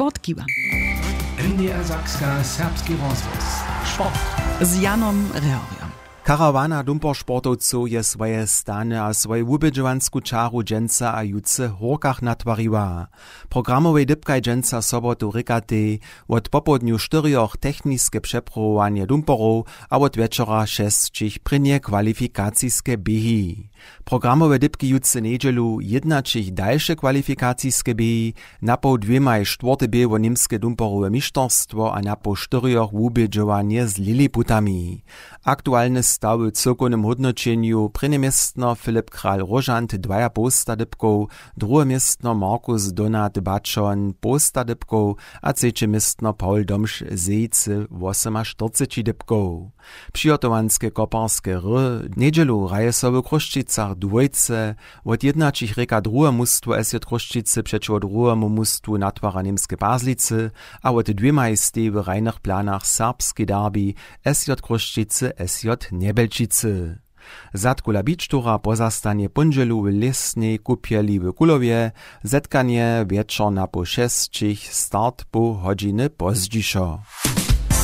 Sport kiwa. NDR Sakska serbski rozvoz. Sport. Z Janom Rehoriom. Karawana dumpersportowców je swoje stany a swoje wubydźowansku czaru dżęca a juce horkach natwariła. Programowej dybkaj dżęca sobotu rykaty, od popodniu 4 techniskie przeprowanie dumperów, a od wieczora 6 prynie kwalifikacijskie biegi. Programowe dybki juce niedzielu 11 dalsze kwalifikacijskie biegi, napo 2 bieg o niemskie dumperowe mistrzostwo a napo 4 wubydźowanie z liliputami. Aktualne stawy w cyrkownym hodnoczeniu prynne miestno Filip Kral-Rožant 2 posta dybków, drugie miestno Markus Donat Baczon posta dybków, a trzecie miestno Paul Domsch-Sejce 48 dybków. Przygotowanskie koparskie ry niedzielu raje sobie w Kruščicach dwójce, od 11 reka drugie mustwo SJ Kruščice przeciwko drugiemu mustwu natwara niemskie Baslice, a od 2 stej w rajnych planach serbskie derby SJ Kruščice SJ Nebelčice. Zatkula bičtura pozastanie ponželu w lesnej kupieli w Kulowie, zetkanie wieczorna po 6, start po godziny pozdzišo.